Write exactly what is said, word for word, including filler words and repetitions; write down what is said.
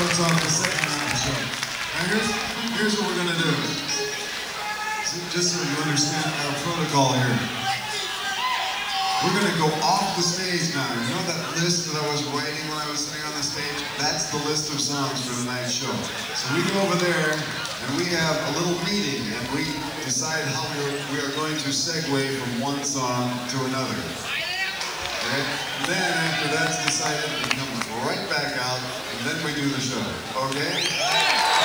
starts off the second half of the show. Now here's, here's what we're gonna do. So just so you understand our protocol here. We're gonna go off the stage now. You know that list that I was writing when I was sitting on the stage? That's the list of songs for tonight's show. So we go over there and we have a little meeting and we decide how we're, we are going to segue from one song to another. Okay? Then after that's decided, we come right back out and then we do the show. Okay?